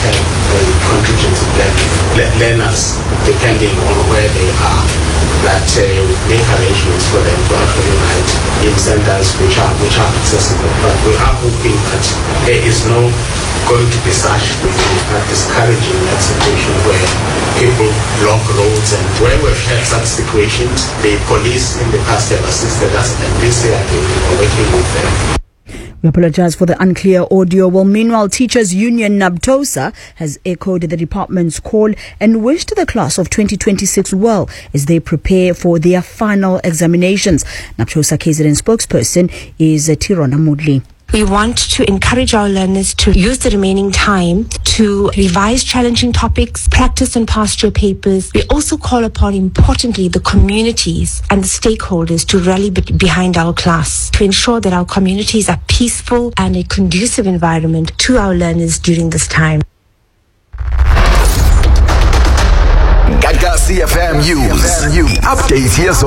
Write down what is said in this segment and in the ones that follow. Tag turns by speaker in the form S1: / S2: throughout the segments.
S1: have contingents of learners depending on where they are, that make arrangements for them to actually write in centers which are accessible. But we are hoping that there is no going to be such discouraging that situation where people block roads, and where we've had such situations, the police in the past have assisted us, and this year they are working with them.
S2: We apologize for the unclear audio. Well, meanwhile, Teachers Union NABTOSA has echoed the department's call and wished the class of 2026 well as they prepare for their final examinations. NABTOSA KZN spokesperson is Tirona Mudli.
S3: We want to encourage our learners to use the remaining time to revise challenging topics, practice on past year papers. We also call upon, importantly, the communities and the stakeholders to rally behind our class to ensure that our communities are peaceful and a conducive environment to our learners during this time.
S4: Gaga CFM News. Update here's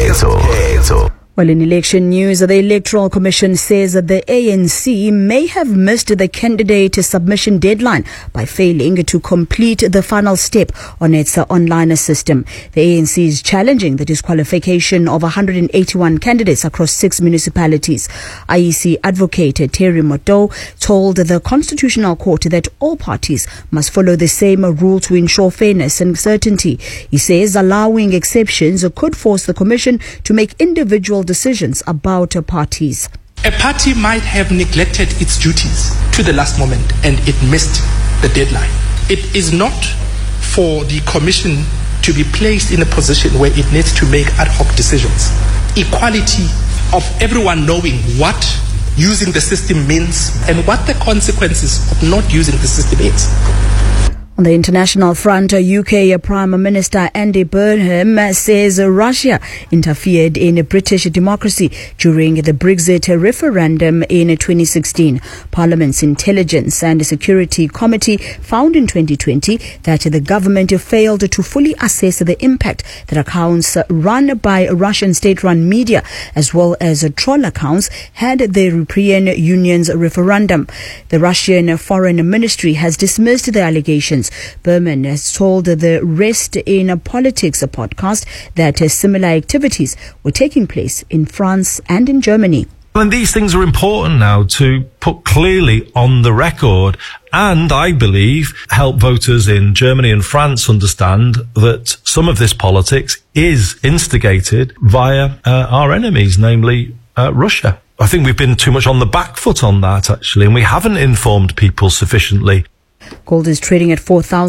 S4: okay.
S2: Well, in election news, the Electoral Commission says that the ANC may have missed the candidate submission deadline by failing to complete the final step on its online system. The ANC is challenging the disqualification of 181 candidates across 6 municipalities. IEC advocate Terry Moto told the Constitutional Court that all parties must follow the same rule to ensure fairness and certainty. He says allowing exceptions could force the Commission to make individual decisions about parties.
S5: A party might have neglected its duties to the last moment and it missed the deadline. It is not for the Commission to be placed in a position where it needs to make ad hoc decisions. Equality of everyone knowing what using the system means and what the consequences of not using the system is.
S2: On the international front, UK Prime Minister Andy Burnham says Russia interfered in British democracy during the Brexit referendum in 2016. Parliament's Intelligence and Security Committee found in 2020 that the government failed to fully assess the impact that accounts run by Russian state-run media as well as troll accounts had the European Union's referendum. The Russian Foreign Ministry has dismissed the allegations. Berman has told the Rest in Politics podcast that similar activities were taking place in France and in Germany.
S6: And these things are important now to put clearly on the record and, I believe, help voters in Germany and France understand that some of this politics is instigated via our enemies, namely Russia. I think we've been too much on the back foot on that, actually, and we haven't informed people sufficiently.
S2: Gold is trading at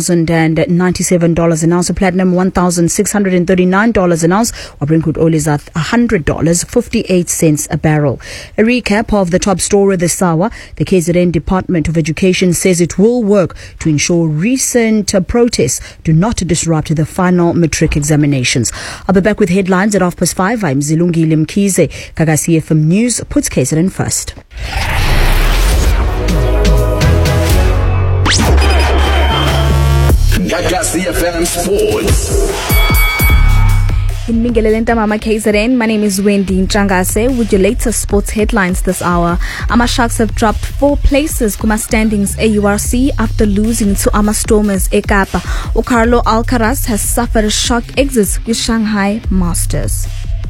S2: $4,097 an ounce. Platinum $1,639 an ounce. While Brent crude oil is at $100.58 a barrel. A recap of the top story this hour. The KZN Department of Education says it will work to ensure recent protests do not disrupt the final matric examinations. I'll be back with headlines at 5:30. I'm Zilungile Mkhize. Gaga CFM News puts KZN first.
S4: Gaga CFM Sports.
S7: In Mingelelenta Mama KZN, my name is Wendy Nchangase with your latest sports headlines this hour. Ama Sharks have dropped 4 places Kuma standings AURC after losing to Ama Stormers Ekapa. Carlo Alcaraz has suffered a shock exit with Shanghai Masters.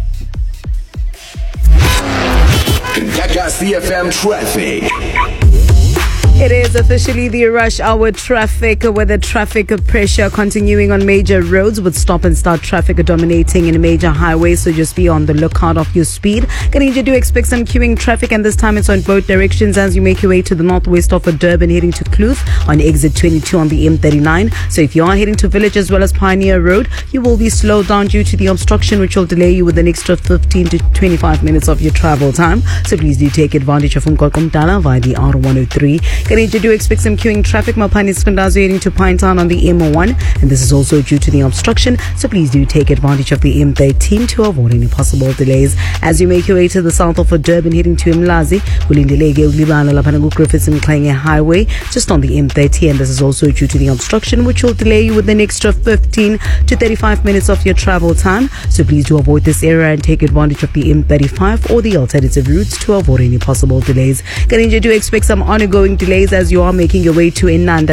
S4: Gaga CFM Traffic.
S2: It is officially the rush hour traffic with the traffic pressure continuing on major roads with stop and start traffic dominating in major highways. So just be on the lookout of your speed. Getting you do expect some queuing traffic, and this time it's on both directions as you make your way to the northwest of Durban heading to Kloof on exit 22 on the M39. So if you are heading to Village as well as Pioneer Road, you will be slowed down due to the obstruction, which will delay you with an extra 15 to 25 minutes of your travel time. So please do take advantage of Umkokomtala via the R103. Getting to do expect some queuing traffic. Mapani Spendazo heading to Pinetown on the M1, and this is also due to the obstruction. So please do take advantage of the M13 to avoid any possible delays. As you make your way to the south of Durban heading to Mlazi, Kulindilege Ulibana Lapanagu Griffiths and Klange Highway just on the M30, and this is also due to the obstruction, which will delay you with an extra 15 to 35 minutes of your travel time. So please do avoid this area and take advantage of the M35 or the alternative routes to avoid any possible delays. Getting you do expect some ongoing delays as you are making your way to Inanda